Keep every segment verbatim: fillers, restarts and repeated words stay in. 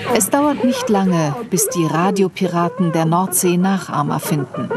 Es dauert nicht lange, bis die Radiopiraten der Nordsee Nachahmer finden.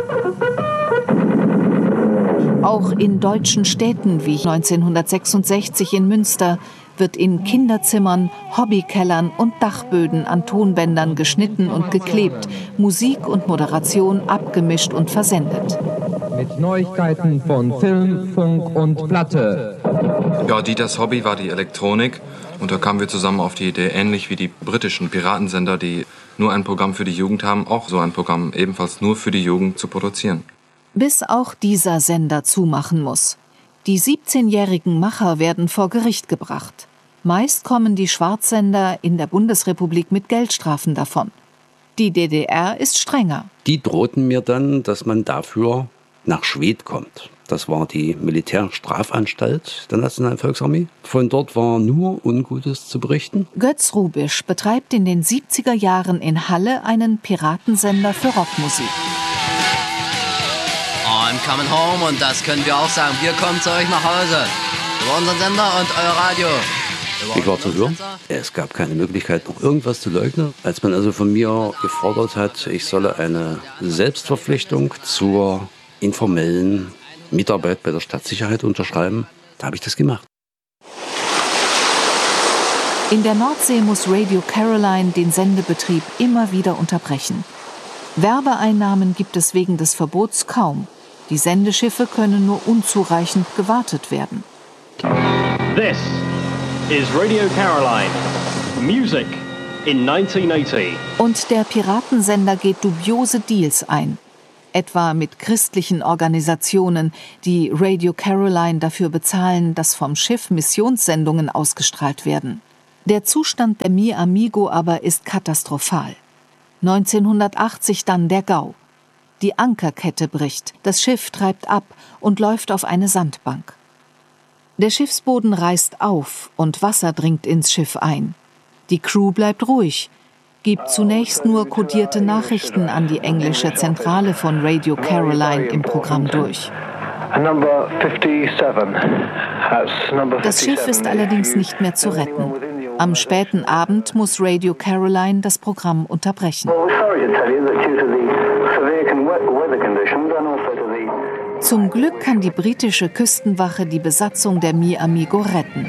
Auch in deutschen Städten wie neunzehnhundertsechsundsechzig in Münster wird in Kinderzimmern, Hobbykellern und Dachböden an Tonbändern geschnitten und geklebt, Musik und Moderation abgemischt und versendet. Mit Neuigkeiten von Film, Funk und Platte. Ja, Dieters Hobby war die Elektronik und da kamen wir zusammen auf die Idee, ähnlich wie die britischen Piratensender, die nur ein Programm für die Jugend haben, auch so ein Programm ebenfalls nur für die Jugend zu produzieren. Bis auch dieser Sender zumachen muss. Die siebzehnjährigen Macher werden vor Gericht gebracht. Meist kommen die Schwarzsender in der Bundesrepublik mit Geldstrafen davon. Die D D R ist strenger. Die drohten mir dann, dass man dafür nach Schwedt kommt. Das war die Militärstrafanstalt der Nationalen Volksarmee. Von dort war nur Ungutes zu berichten. Götz Rubisch betreibt in den siebziger Jahren in Halle einen Piratensender für Rockmusik. Und coming home, und das können wir auch sagen, wir kommen zu euch nach Hause. Über unseren Sender und euer Radio. Ich war zu hören. Es gab keine Möglichkeit, noch irgendwas zu leugnen. Als man also von mir gefordert hat, ich solle eine Selbstverpflichtung zur informellen Mitarbeit bei der Stadtsicherheit unterschreiben, da habe ich das gemacht. In der Nordsee muss Radio Caroline den Sendebetrieb immer wieder unterbrechen. Werbeeinnahmen gibt es wegen des Verbots kaum. Die Sendeschiffe können nur unzureichend gewartet werden. This is Radio Caroline. Music in neunzehnhundertachtzig. Und der Piratensender geht dubiose Deals ein. Etwa mit christlichen Organisationen, die Radio Caroline dafür bezahlen, dass vom Schiff Missionssendungen ausgestrahlt werden. Der Zustand der Mi Amigo aber ist katastrophal. neunzehnhundertachtzig dann der Gau. Die Ankerkette bricht, das Schiff treibt ab und läuft auf eine Sandbank. Der Schiffsboden reißt auf und Wasser dringt ins Schiff ein. Die Crew bleibt ruhig, gibt zunächst nur kodierte Nachrichten an die englische Zentrale von Radio Caroline im Programm durch. Das Schiff ist allerdings nicht mehr zu retten. Am späten Abend muss Radio Caroline das Programm unterbrechen. Zum Glück kann die britische Küstenwache die Besatzung der Mi Amigo retten.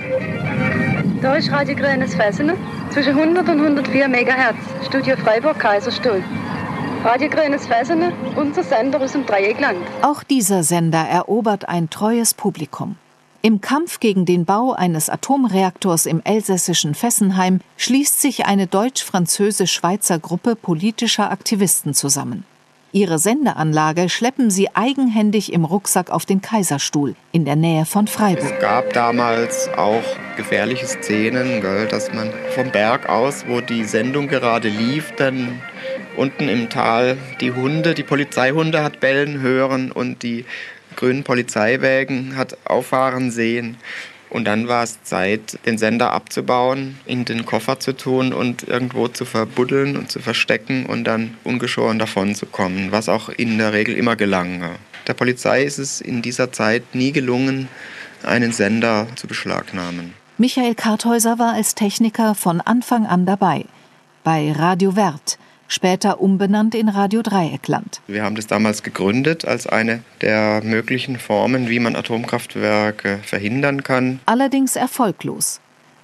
Da ist Radio Grünes Fessenheim, zwischen hundert und hundertvier Megahertz, Studio Freiburg, Kaiserstuhl. Radio Grünes Fessenheim, unser Sender aus dem Dreieckland. Auch dieser Sender erobert ein treues Publikum. Im Kampf gegen den Bau eines Atomreaktors im elsässischen Fessenheim schließt sich eine deutsch-französisch-Schweizer Gruppe politischer Aktivisten zusammen. Ihre Sendeanlage schleppen sie eigenhändig im Rucksack auf den Kaiserstuhl in der Nähe von Freiburg. Es gab damals auch gefährliche Szenen, gell, dass man vom Berg aus, wo die Sendung gerade lief, dann unten im Tal die Hunde, die Polizeihunde hat bellen hören und die grünen Polizeiwägen hat auffahren sehen. Und dann war es Zeit, den Sender abzubauen, in den Koffer zu tun und irgendwo zu verbuddeln und zu verstecken und dann ungeschoren davon zu kommen, was auch in der Regel immer gelang. Der Polizei ist es in dieser Zeit nie gelungen, einen Sender zu beschlagnahmen. Michael Karthäuser war als Techniker von Anfang an dabei, bei Radio Wert, später umbenannt in Radio Dreieckland. Wir haben das damals gegründet als eine der möglichen Formen, wie man Atomkraftwerke verhindern kann. Allerdings erfolglos.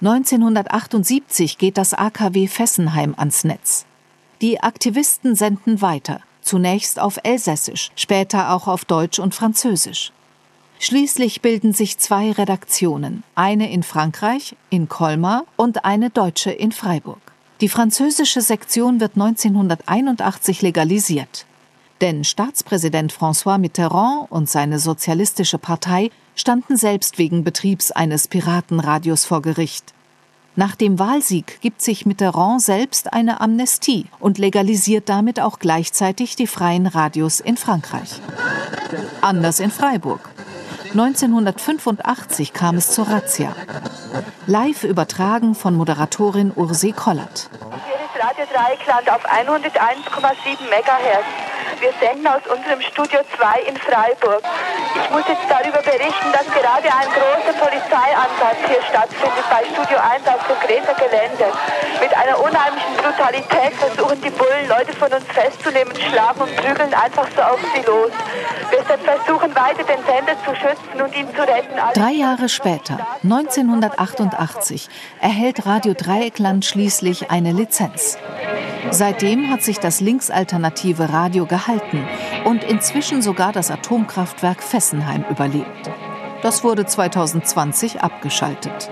neunzehnhundertachtundsiebzig geht das A K W Fessenheim ans Netz. Die Aktivisten senden weiter, zunächst auf Elsässisch, später auch auf Deutsch und Französisch. Schließlich bilden sich zwei Redaktionen, eine in Frankreich, in Colmar, und eine deutsche in Freiburg. Die französische Sektion wird neunzehnhunderteinundachtzig legalisiert. Denn Staatspräsident François Mitterrand und seine Sozialistische Partei standen selbst wegen Betriebs eines Piratenradios vor Gericht. Nach dem Wahlsieg gibt sich Mitterrand selbst eine Amnestie und legalisiert damit auch gleichzeitig die freien Radios in Frankreich. Anders in Freiburg. neunzehnhundertfünfundachtzig kam es zur Razzia. Live übertragen von Moderatorin Ursi Kollert. Hier ist Radio Dreieckland auf hunderteins Komma sieben Megahertz. Wir senden aus unserem Studio zwei in Freiburg. Ich muss jetzt darüber berichten, dass gerade ein großer Polizeieinsatz hier stattfindet bei Studio eins auf dem Greta Gelände. Mit einer unheimlichen Brutalität versuchen die Bullen, Leute von uns festzunehmen, schlagen und prügeln einfach so auf sie los. Wir versuchen weiter, den Sender zu schützen und ihn zu retten. Drei Jahre später, neunzehnhundertachtundachtzig, erhält Radio Dreieckland schließlich eine Lizenz. Seitdem hat sich das linksalternative Radio gehalten und inzwischen sogar das Atomkraftwerk Fessenheim überlebt. Das wurde zweitausendzwanzig abgeschaltet.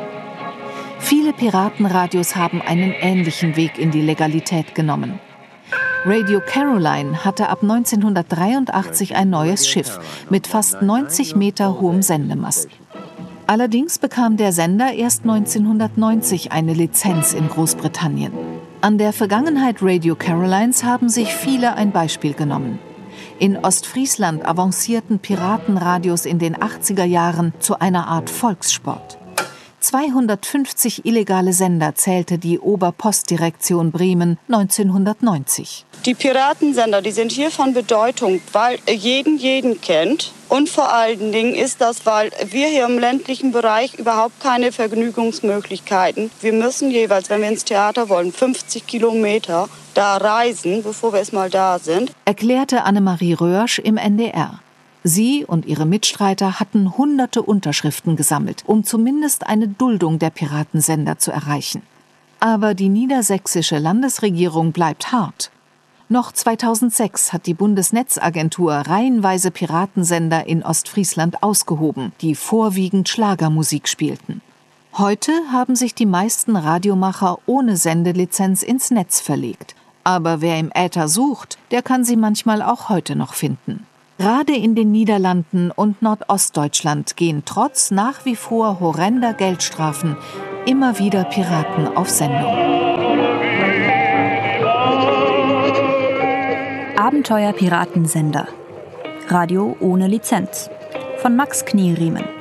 Viele Piratenradios haben einen ähnlichen Weg in die Legalität genommen. Radio Caroline hatte ab neunzehnhundertdreiundachtzig ein neues Schiff mit fast neunzig Meter hohem Sendemast. Allerdings bekam der Sender erst neunzehnhundertneunzig eine Lizenz in Großbritannien. An der Vergangenheit Radio Carolines haben sich viele ein Beispiel genommen. In Ostfriesland avancierten Piratenradios in den achtziger Jahren zu einer Art Volkssport. zweihundertfünfzig illegale Sender zählte die Oberpostdirektion Bremen neunzehnhundertneunzig. Die Piratensender, die sind hier von Bedeutung, weil jeden jeden kennt. Und vor allen Dingen ist das, weil wir hier im ländlichen Bereich überhaupt keine Vergnügungsmöglichkeiten. Wir müssen jeweils, wenn wir ins Theater wollen, fünfzig Kilometer da reisen, bevor wir erstmal da sind. Erklärte Annemarie Röhrsch im N D R. Sie und ihre Mitstreiter hatten hunderte Unterschriften gesammelt, um zumindest eine Duldung der Piratensender zu erreichen. Aber die niedersächsische Landesregierung bleibt hart. Noch zweitausendsechs hat die Bundesnetzagentur reihenweise Piratensender in Ostfriesland ausgehoben, die vorwiegend Schlagermusik spielten. Heute haben sich die meisten Radiomacher ohne Sendelizenz ins Netz verlegt. Aber wer im Äther sucht, der kann sie manchmal auch heute noch finden. Gerade in den Niederlanden und Nordostdeutschland gehen trotz nach wie vor horrender Geldstrafen immer wieder Piraten auf Sendung. Abenteuer Piratensender. Radio ohne Lizenz. Von Max Knielriemen.